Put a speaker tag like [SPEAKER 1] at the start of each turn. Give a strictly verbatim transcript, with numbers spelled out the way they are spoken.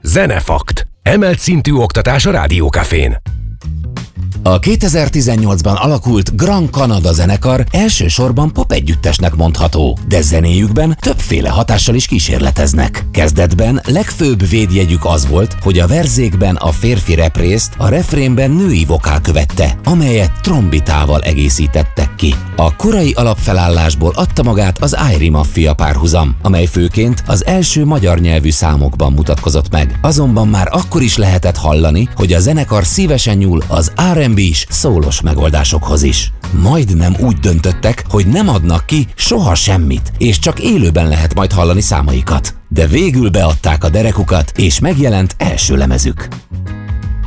[SPEAKER 1] Zenefakt. Emelt szintű oktatás a Rádiókafén.
[SPEAKER 2] A kétezer-tizennyolcban alakult Grand Canada zenekar elsősorban pop együttesnek mondható, de zenéjükben többféle hatással is kísérleteznek. Kezdetben legfőbb védjegyük az volt, hogy a verzékben a férfi représzt a refrénben női vokál követte, amelyet trombitával egészítettek ki. A korai alapfelállásból adta magát az Airy Maffia párhuzam, amely főként az első magyar nyelvű számokban mutatkozott meg. Azonban már akkor is lehetett hallani, hogy a zenekar szívesen nyúl az er and B-s szólos megoldásokhoz is. Majdnem úgy döntöttek, hogy nem adnak ki soha semmit, és csak élőben lehet majd hallani számaikat. De végül beadták a derekukat, és megjelent első lemezük.